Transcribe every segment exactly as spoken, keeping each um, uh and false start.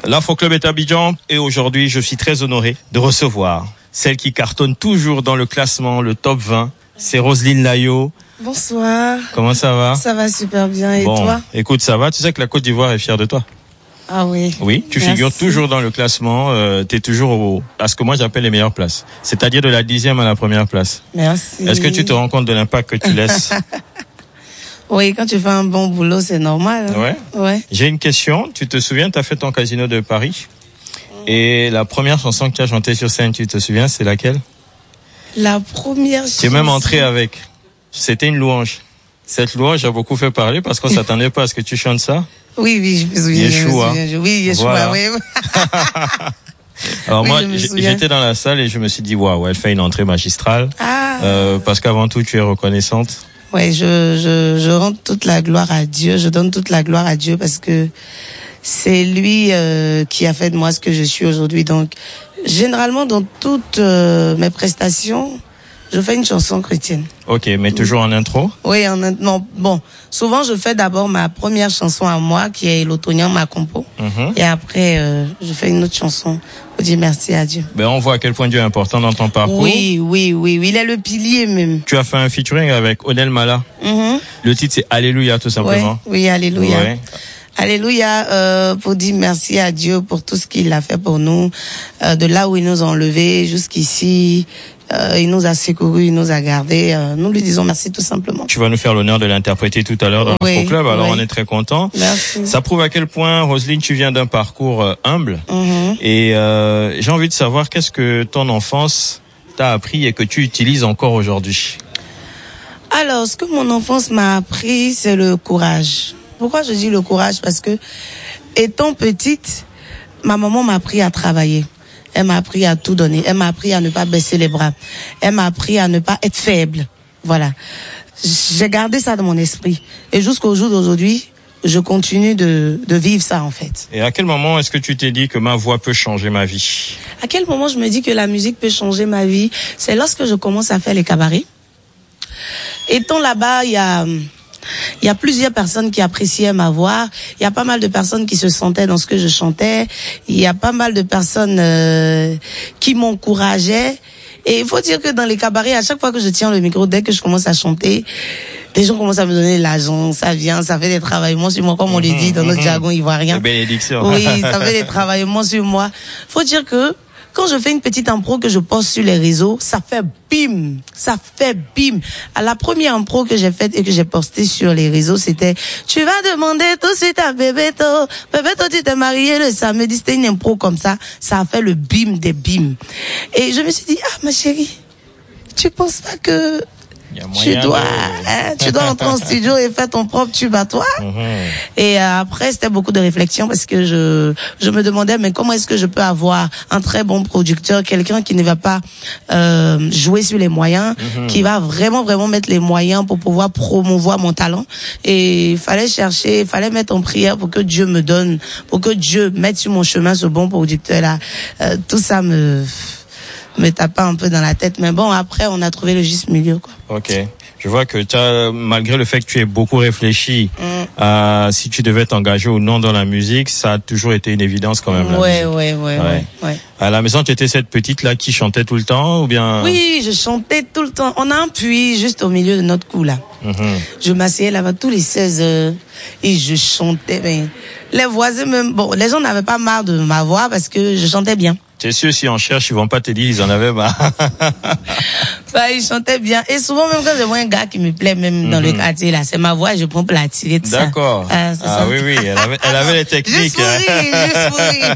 L'Afro-Club est à Abidjan et aujourd'hui, je suis très honoré de recevoir celle qui cartonne toujours dans le classement, le top vingt. C'est Roselyne Layo. Bonsoir. Comment ça va? Ça va super bien. Et bon, toi? Écoute, ça va. Tu sais que la Côte d'Ivoire est fière de toi. Ah oui. Oui, tu Merci. figures toujours dans le classement. Euh, tu es toujours au, à ce que moi j'appelle les meilleures places. C'est-à-dire de la dixième à la première place. Merci. Est-ce que tu te rends compte de l'impact que tu laisses? Oui, quand tu fais un bon boulot, c'est normal. Hein? Ouais. Ouais. J'ai une question. Tu te souviens, tu as fait ton Casino de Paris. Et la première chanson que tu as chantée sur scène, tu te souviens, c'est laquelle? La première chanson. Tu es même entré avec. C'était une louange. Cette louange a beaucoup fait parler parce qu'on s'attendait pas à ce que tu chantes ça. Oui, oui, je me souviens. Yeshua. Je me souviens. Oui, Yeshua, Voilà. oui. Alors Oui, moi, je me j- souviens. j'étais dans la salle et je me suis dit, waouh, elle fait une entrée magistrale. Ah. Euh, parce qu'avant tout, tu es reconnaissante. Ouais, je, je, je rends toute la gloire à Dieu. Je donne toute la gloire à Dieu parce que c'est lui euh, qui a fait de moi ce que je suis aujourd'hui. Donc, généralement, dans toutes euh, mes prestations, je fais une chanson chrétienne. Ok, mais toujours en intro. Oui, en, non, bon, souvent je fais d'abord ma première chanson à moi, qui est l'Autonien, ma compo. Mhm. Et après, euh, je fais une autre chanson pour dire merci à Dieu. Ben, on voit à quel point Dieu est important dans ton parcours. Oui, oui, oui, oui, il est le pilier même. Tu as fait un featuring avec Onel Mala. Mhm. Le titre, c'est Alléluia, tout Ouais, simplement. oui, alléluia. Ouais. Alléluia, euh, pour dire merci à Dieu pour tout ce qu'il a fait pour nous, euh, de là où il nous a enlevés jusqu'ici, euh, il nous a secourus, il nous a gardés, euh, nous lui disons merci tout simplement. Tu vas nous faire l'honneur de l'interpréter tout à l'heure dans Oui, l'Afro Club, alors oui. on est très content. Merci. Ça prouve à quel point, Roselyne, tu viens d'un parcours euh, humble. Mhm. Et euh, j'ai envie de savoir qu'est-ce que ton enfance t'a appris et que tu utilises encore aujourd'hui. Alors, ce que mon enfance m'a appris, c'est le courage. Pourquoi je dis le courage? Parce que, étant petite, ma maman m'a appris à travailler. Elle m'a appris à tout donner. Elle m'a appris à ne pas baisser les bras. Elle m'a appris à ne pas être faible. Voilà. J'ai gardé ça dans mon esprit. Et jusqu'au jour d'aujourd'hui, je continue de, de vivre ça, en fait. Et à quel moment est-ce que tu t'es dit que ma voix peut changer ma vie? À quel moment je me dis que la musique peut changer ma vie? C'est lorsque je commence à faire les cabarets. Étant là-bas, il y a... Il y a plusieurs personnes qui appréciaient ma voix. Il y a pas mal de personnes qui se sentaient dans ce que je chantais. Il y a pas mal de personnes euh, qui m'encourageaient. Et il faut dire que dans les cabarets, à chaque fois que je tiens le micro, dès que je commence à chanter, des gens commencent à me donner de l'argent. Ça vient, ça fait des travaillements sur moi, comme on le dit dans notre jargon ivoirien. C'est bénédiction. Oui, ça fait des travaillements sur moi. Faut dire que quand je fais une petite impro que je poste sur les réseaux, ça fait bim, ça fait bim. À la première impro que j'ai faite et que j'ai postée sur les réseaux, c'était « Tu vas demander tout de suite à Bébéto. Bébéto, tu t'es marié le samedi. » C'était une impro comme ça. Ça a fait le bim des bim. Et je me suis dit « Ah, ma chérie, tu penses pas que Il y a tu moyen dois, de- hein, tu dois entrer en studio et faire ton propre tube à toi. » Mhm. Et euh, après, c'était beaucoup de réflexion parce que je je me demandais, mais comment est-ce que je peux avoir un très bon producteur, quelqu'un qui ne va pas euh, jouer sur les moyens, Mhm. qui va vraiment, vraiment mettre les moyens pour pouvoir promouvoir mon talent. Et il fallait chercher, il fallait mettre en prière pour que Dieu me donne, pour que Dieu mette sur mon chemin ce bon producteur-là. Euh, tout ça me... me tapait un peu dans la tête. Mais bon, après, on a trouvé le juste milieu, quoi. Ok. Je vois que tu as, malgré le fait que tu aies beaucoup réfléchi Mm. à si tu devais t'engager ou non dans la musique, ça a toujours été une évidence quand même. la Ouais, musique. ouais, ouais, ouais, ouais. À la maison, tu étais cette petite là qui chantait tout le temps ou bien? Oui, je chantais tout le temps. On a un puits juste au milieu de notre cour, là. Mhm. Je m'asseyais là-bas tous les seize heures et je chantais. Mais les voisins même, bon, les gens n'avaient pas marre de ma voix parce que je chantais bien. C'est sûr, si on cherche, ils vont pas te dire ils en avaient marre. Bah, ils chantaient bien. Et souvent, même quand je vois un gars qui me plaît, même dans Mhm. le quartier, là, c'est ma voix, je prends pour l'attirer de ça. D'accord. Ah, c'est Ah ça. oui, oui, elle avait, elle avait les techniques. Juste pour rire, juste pour rire.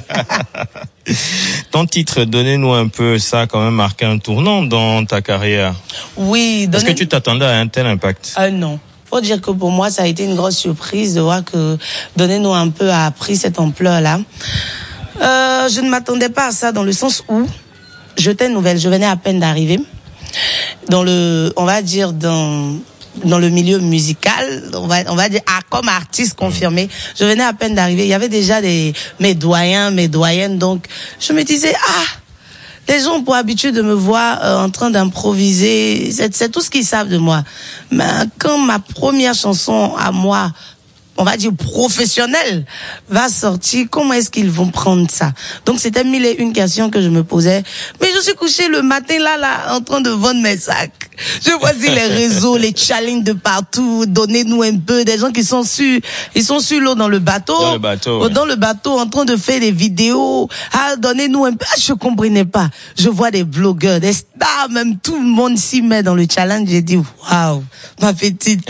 Ton titre, donnez-nous un peu, ça a quand même marqué un tournant dans ta carrière. Oui, Est-ce donnez... que tu t'attendais à un tel impact? Ah non. Faut dire que pour moi, ça a été une grosse surprise de voir que Donnez-nous un peu a pris cette ampleur-là. Euh, je ne m'attendais pas à ça dans le sens où j'étais nouvelle, je venais à peine d'arriver dans le, on va dire dans dans le milieu musical, on va on va dire ah, comme artiste confirmé, je venais à peine d'arriver. Il y avait déjà des mes doyens, mes doyennes, donc je me disais ah. Les gens ont pour habitude de me voir euh, en train d'improviser, c'est, c'est tout ce qu'ils savent de moi. Mais quand ma première chanson à moi on va dire professionnel, va sortir, comment est-ce qu'ils vont prendre ça? Donc c'était mille et une questions que je me posais. Mais je suis couchée le matin là, là, en train de vendre mes sacs. Je vois les réseaux, les challenges de partout, donnez-nous un peu, des gens qui sont sur, ils sont sur l'eau dans le bateau. Dans le bateau. Ouais. Dans le bateau, en train de faire des vidéos. Ah, donnez-nous un peu. Ah, je comprenais pas. Je vois des blogueurs, des stars, même tout le monde s'y met dans le challenge. J'ai dit, waouh, ma petite.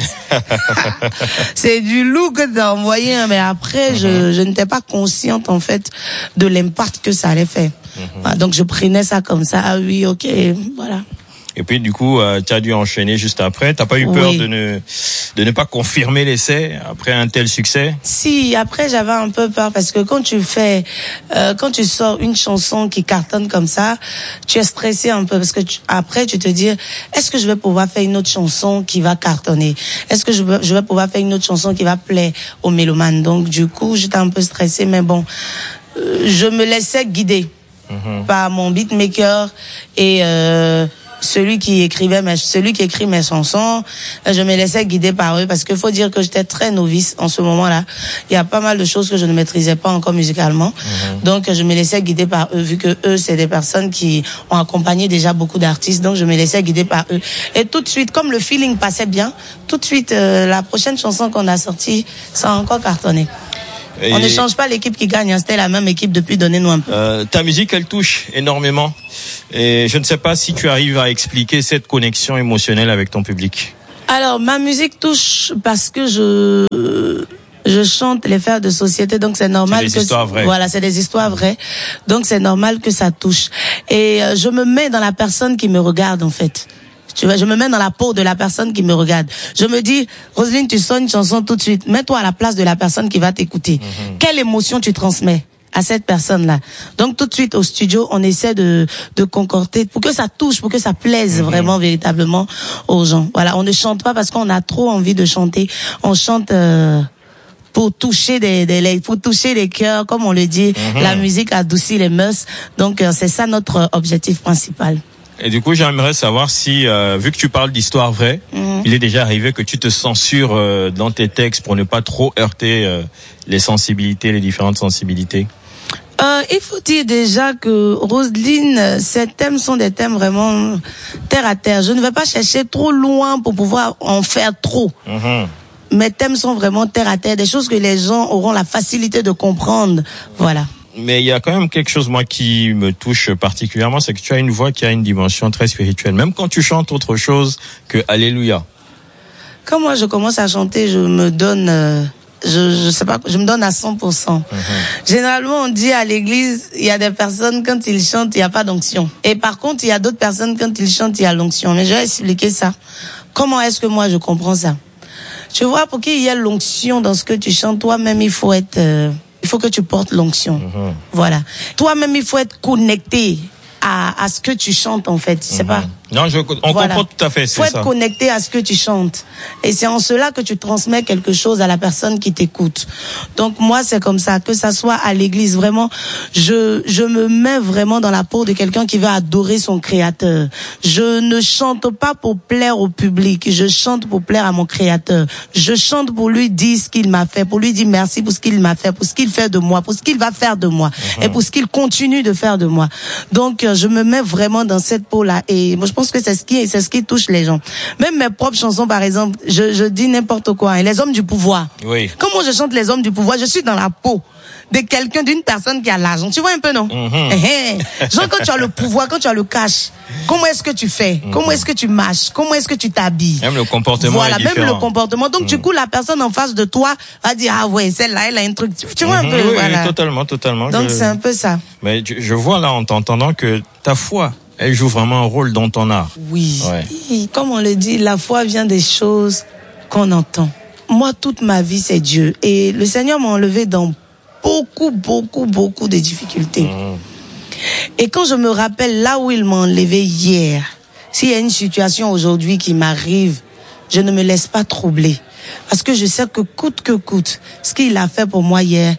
C'est du loup que t'as envoyé, hein, mais après, mm-hmm. je, je n'étais pas consciente, en fait, de l'impact que ça allait faire. Mm-hmm. Ah, donc, je prenais ça comme ça. Ah oui, ok, voilà. Et puis du coup, euh, tu as dû enchaîner juste après. T'as pas eu peur oui. de ne de ne pas confirmer l'essai après un tel succès? Si, après j'avais un peu peur parce que quand tu fais, euh, quand tu sors une chanson qui cartonne comme ça, tu es stressé un peu parce que tu, après tu te dis, est-ce que je vais pouvoir faire une autre chanson qui va cartonner? Est-ce que je vais, je vais pouvoir faire une autre chanson qui va plaire aux mélomanes? Donc du coup, j'étais un peu stressée, mais bon, euh, je me laissais guider mm-hmm. par mon beatmaker et euh, celui qui écrivait mes, celui qui écrit mes chansons, je me laissais guider par eux parce qu'il faut dire que j'étais très novice en ce moment-là. Il y a pas mal de choses que je ne maîtrisais pas encore musicalement. Mmh. Donc, je me laissais guider par eux vu que eux, c'est des personnes qui ont accompagné déjà beaucoup d'artistes. Donc, je me laissais guider par eux. Et tout de suite, comme le feeling passait bien, tout de suite, euh, la prochaine chanson qu'on a sortie, ça a encore cartonné. Et on ne change pas l'équipe qui gagne, hein. C'était la même équipe depuis, donnez-nous un peu. Euh, ta musique, elle touche énormément. Et je ne sais pas si tu arrives à expliquer cette connexion émotionnelle avec ton public. Alors, ma musique touche parce que je, je chante les faits de société, donc c'est normal que... C'est des histoires vraies. Voilà, c'est des histoires vraies. Donc c'est normal que ça touche. Et euh, je me mets dans la personne qui me regarde, en fait. Tu vois, je me mets dans la peau de la personne qui me regarde. Je me dis, Roselyne, tu sors une chanson tout de suite. Mets-toi à la place de la personne qui va t'écouter. Mm-hmm. Quelle émotion tu transmets à cette personne-là? Donc, tout de suite, au studio, on essaie de, de concocter pour que ça touche, pour que ça plaise mm-hmm. vraiment, véritablement aux gens. Voilà. On ne chante pas parce qu'on a trop envie de chanter. On chante, euh, pour toucher des, des, pour toucher les cœurs, comme on le dit. Mm-hmm. La musique adoucit les mœurs. Donc, euh, c'est ça notre objectif principal. Et du coup, j'aimerais savoir si, euh, vu que tu parles d'histoire vraie, mmh. il est déjà arrivé que tu te censures euh, dans tes textes pour ne pas trop heurter euh, les sensibilités, les différentes sensibilités. Euh, il faut dire déjà que Roselyne, ces thèmes sont des thèmes vraiment terre à terre. Je ne vais pas chercher trop loin pour pouvoir en faire trop. Mmh. Mes thèmes sont vraiment terre à terre, des choses que les gens auront la facilité de comprendre. Voilà. Mais il y a quand même quelque chose, moi, qui me touche particulièrement, c'est que tu as une voix qui a une dimension très spirituelle. Même quand tu chantes autre chose que Alléluia. Quand moi je commence à chanter, je me donne, euh, je, je sais pas, je me donne à cent pour cent. Mm-hmm. Généralement, on dit à l'église, il y a des personnes, quand ils chantent, il n'y a pas d'onction. Et par contre, il y a d'autres personnes, quand ils chantent, il y a l'onction. Mais je vais expliquer ça. Comment est-ce que moi je comprends ça? Tu vois, pour qu'il y ait l'onction dans ce que tu chantes, toi-même, il faut être... Euh, il faut que tu portes l'onction. Mmh. Voilà. Toi-même, il faut être connecté à, à ce que tu chantes, en fait. Je sais mmh. pas. Non, je, on voilà. comprend tout à fait, c'est ça. Il faut être connecté à ce que tu chantes. Et c'est en cela que tu transmets quelque chose à la personne qui t'écoute. Donc, moi, c'est comme ça. Que ça soit à l'église, vraiment, je, je me mets vraiment dans la peau de quelqu'un qui veut adorer son créateur. Je ne chante pas pour plaire au public. Je chante pour plaire à mon créateur. Je chante pour lui dire ce qu'il m'a fait, pour lui dire merci pour ce qu'il m'a fait, pour ce qu'il fait de moi, pour ce qu'il va faire de moi, mmh. et pour ce qu'il continue de faire de moi. Donc, je me mets vraiment dans cette peau-là. Et moi, je pense que c'est ce qui, c'est ce qui touche les gens. Même mes propres chansons, par exemple, je, je dis n'importe quoi. Hein. Les hommes du pouvoir. Oui. Comment je chante les hommes du pouvoir? Je suis dans la peau de quelqu'un, d'une personne qui a l'argent. Tu vois un peu, non? Mm-hmm. Hey, hey. Genre, quand tu as le pouvoir, quand tu as le cash, comment est-ce que tu fais? Mm-hmm. Comment est-ce que tu marches? Comment est-ce que tu t'habilles? Même le comportement voilà, est différent. Même le comportement. Donc, mm. du coup, la personne en face de toi va dire, ah ouais, celle-là, elle a un truc. Tu, tu vois mm-hmm. un peu? Oui, voilà. oui, totalement, totalement. Donc, je... c'est un peu ça. Mais je, je vois là, en t'entendant, que ta foi, elle joue vraiment un rôle dans ton art. Oui. Ouais. Comme on le dit, la foi vient des choses qu'on entend. Moi, toute ma vie, c'est Dieu. Et le Seigneur m'a enlevé dans beaucoup, beaucoup, beaucoup de difficultés. Mmh. Et quand je me rappelle là où il m'a enlevé hier, s'il y a une situation aujourd'hui qui m'arrive, je ne me laisse pas troubler. Parce que je sais que coûte que coûte, ce qu'il a fait pour moi hier,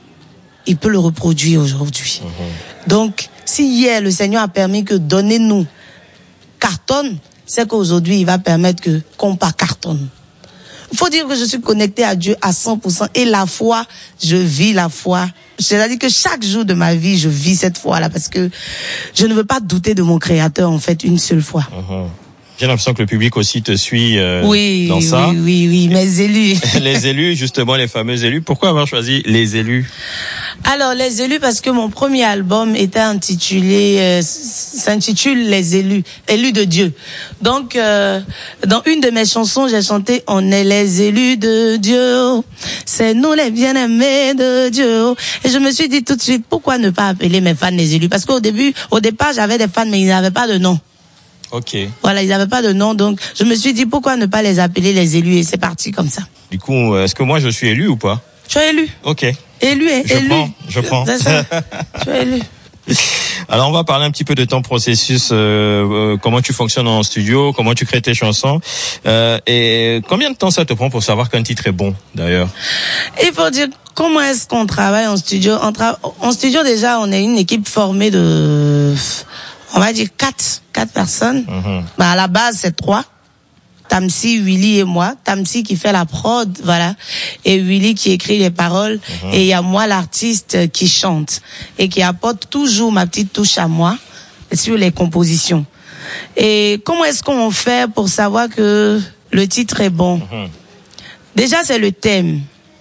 il peut le reproduire aujourd'hui. Mmh. Donc, si hier le Seigneur a permis que donnez-nous cartonne, c'est qu'aujourd'hui il va permettre que qu'on pas cartonne. faut dire que je suis connectée à Dieu à cent pour cent. Et la foi, je vis la foi. C'est-à-dire que chaque jour de ma vie, je vis cette foi-là parce que je ne veux pas douter de mon Créateur, en fait, une seule fois. Uh-huh. J'ai l'impression que le public aussi te suit euh, oui, dans ça. Oui, oui, oui, mes élus. Les élus, justement, les fameux élus. Pourquoi avoir choisi les élus? Alors, les élus, parce que mon premier album était intitulé, euh, s'intitule Les élus, élus de Dieu. Donc, euh, dans une de mes chansons, j'ai chanté « On est les élus de Dieu, c'est nous les bien-aimés de Dieu ». Et je me suis dit tout de suite, pourquoi ne pas appeler mes fans les élus? Parce qu'au début, au départ, j'avais des fans, mais ils n'avaient pas de nom. Ok. Voilà, ils n'avaient pas de nom, donc je me suis dit pourquoi ne pas les appeler les élus, et c'est parti comme ça. Du coup, est-ce que moi je suis élu ou pas? Tu es élu. Ok. Élu, et je élu. Prends, je prends. C'est ça. Tu es élu. Alors on va parler un petit peu de ton processus, euh, euh, comment tu fonctionnes en studio, comment tu crées tes chansons, euh, et combien de temps ça te prend pour savoir qu'un titre est bon d'ailleurs? Il faut dire comment est-ce qu'on travaille en studio. En, tra- en studio déjà, on est une équipe formée de, on va dire quatre, quatre personnes. Mm-hmm. Bah à la base c'est trois. Tamsi, Willy et moi. Tamsi qui fait la prod, voilà, et Willy qui écrit les paroles. Mm-hmm. Et il y a moi l'artiste qui chante et qui apporte toujours ma petite touche à moi sur les compositions. Et comment est-ce qu'on fait pour savoir que le titre est bon? Mm-hmm. Déjà c'est le thème,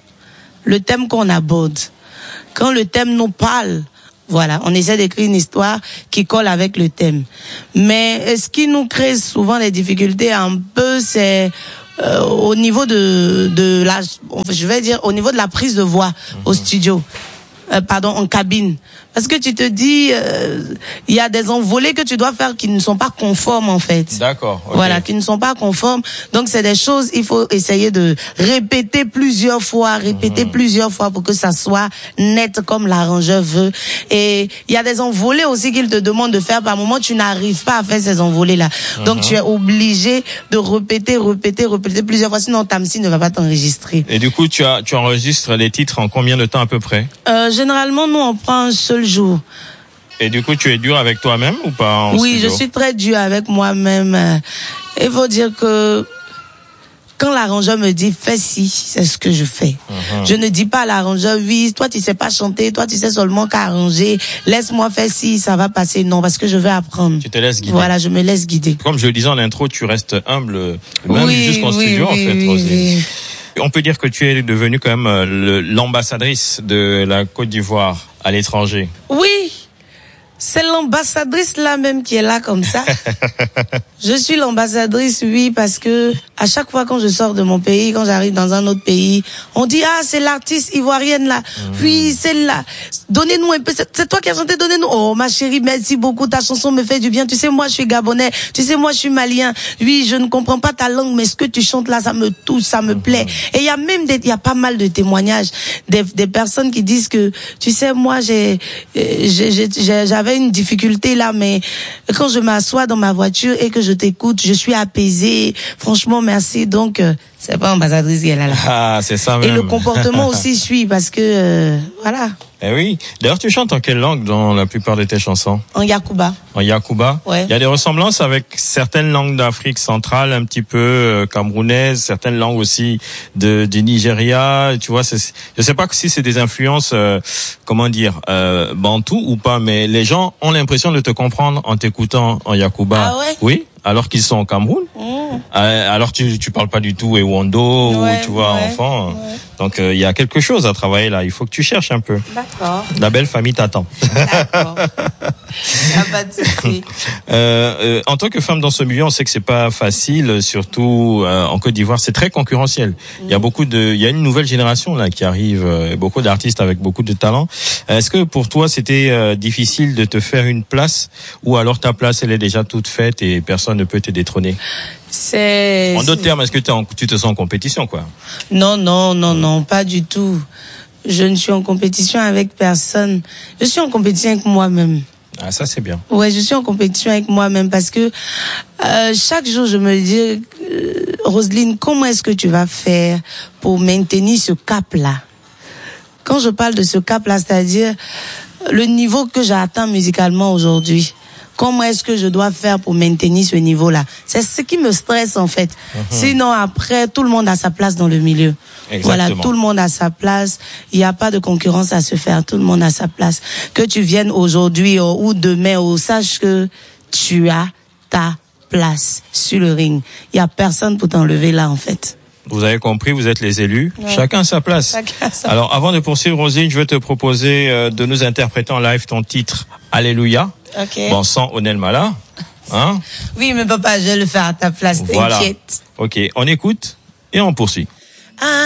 le thème qu'on aborde. Quand le thème nous parle, voilà, on essaie d'écrire une histoire qui colle avec le thème. Mais ce qui nous crée souvent des difficultés un peu, c'est euh, au niveau de de la, je vais dire au niveau de la prise de voix mmh. au studio, euh, pardon, en cabine. Parce que tu te dis, il euh, y a des envolées que tu dois faire qui ne sont pas conformes en fait. D'accord. Okay. Voilà, qui ne sont pas conformes. Donc c'est des choses, il faut essayer de répéter plusieurs fois, répéter mmh. plusieurs fois pour que ça soit net comme l'arrangeur veut. Et il y a des envolées aussi qu'il te demande de faire. Par moment, tu n'arrives pas à faire ces envolées-là. Mmh. Donc tu es obligé de répéter, répéter, répéter plusieurs fois. Sinon, Tamsi ne va pas t'enregistrer. Et du coup, tu as, tu enregistres les titres en combien de temps à peu près? euh, Généralement, nous on prend un seul jour. Et du coup, tu es dur avec toi-même ou pas en Oui, studio? je suis très dur avec moi-même. Il faut dire que quand l'arrangeur me dit fais ci, c'est ce que je fais. Uh-huh. Je ne dis pas à l'arrangeur oui, toi tu sais pas chanter, toi tu sais seulement qu'arranger, laisse-moi faire ci, ça va passer. Non, parce que je veux apprendre. Tu te laisses guider. Voilà, je me laisse guider. Comme je le disais en intro, tu restes humble, même oui, jusqu'en oui, studio oui, en fait. Oui, Roselyne. oui. On peut dire que tu es devenue quand même le, l'ambassadrice de la Côte d'Ivoire à l'étranger. Oui. C'est l'ambassadrice là même qui est là comme ça. Je suis l'ambassadrice, oui, parce que à chaque fois quand je sors de mon pays, quand j'arrive dans un autre pays, on dit ah c'est l'artiste ivoirienne là. Mmh. Oui, celle-là. Donnez-nous un peu. C'est toi qui as chanté. Donnez-nous. Oh ma chérie, merci beaucoup. Ta chanson me fait du bien. Tu sais moi je suis gabonais. Tu sais moi je suis malien. Oui, je ne comprends pas ta langue, mais ce que tu chantes là, ça me touche, ça me mmh. plaît. Et il y a même des, il y a pas mal de témoignages des, des personnes qui disent que tu sais moi j'ai, j'ai, j'ai j'avais une difficulté là, mais quand je m'assois dans ma voiture et que je t'écoute, je suis apaisée. Franchement, merci. Donc, euh, c'est pas ambassadrice qui est là, là. Ah, c'est ça même. Et le comportement aussi suit parce que, euh, voilà. Eh oui. D'ailleurs, tu chantes en quelle langue dans la plupart de tes chansons? En Yakuba. En Yakuba. Ouais. Il y a des ressemblances avec certaines langues d'Afrique centrale, un petit peu euh, camerounaise, certaines langues aussi de du Nigeria. Tu vois, c'est, je sais pas si c'est des influences, euh, comment dire, euh, bantou ou pas, mais les gens ont l'impression de te comprendre en t'écoutant en Yakuba. Ah ouais? Oui. Alors qu'ils sont au Cameroun. Mmh. Euh, alors tu tu parles pas du tout Ewondo ouais, ou tu vois ouais, enfant. Ouais. Donc il euh, y a quelque chose à travailler là. Il faut que tu cherches un peu. D'accord. La belle famille t'attend. D'accord. Y a pas de souci. Euh, euh, en tant que femme dans ce milieu, on sait que c'est pas facile, surtout euh, en Côte d'Ivoire, c'est très concurrentiel. Il mmh. y a beaucoup de, il y a une nouvelle génération là qui arrive, euh, beaucoup d'artistes avec beaucoup de talent. Est-ce que pour toi c'était euh, difficile de te faire une place, ou alors ta place elle est déjà toute faite et personne ne peut te détrôner? C'est. En d'autres termes, est-ce que t'es en, tu te sens en compétition, quoi? Non, non, non, non, pas du tout. Je ne suis en compétition avec personne. Je suis en compétition avec moi-même. Ah, ça c'est bien. Ouais, je suis en compétition avec moi-même parce que euh, chaque jour je me dis, euh, Roselyne, comment est-ce que tu vas faire pour maintenir ce cap-là? Quand je parle de ce cap-là, c'est-à-dire le niveau que j'ai atteint musicalement aujourd'hui. Comment est-ce que je dois faire pour maintenir ce niveau-là? C'est ce qui me stresse, en fait. Mm-hmm. Sinon, après, tout le monde a sa place dans le milieu. Exactement. Voilà, tout le monde a sa place. Il n'y a pas de concurrence à se faire. Tout le monde a sa place. Que tu viennes aujourd'hui ou demain, ou sache que tu as ta place sur le ring. Il n'y a personne pour t'enlever là, en fait. Vous avez compris, vous êtes les élus. Ouais. Chacun a sa place. Chacun sa Alors, place. Avant de poursuivre, Roselyne, je veux te proposer euh, de nous interpréter en live ton titre Alléluia. Okay. Bon, sans Onel Mala. Hein? Oui, mais papa, je vais le faire à ta place. Voilà. T'inquiète. Ok, on écoute et on poursuit. Ah.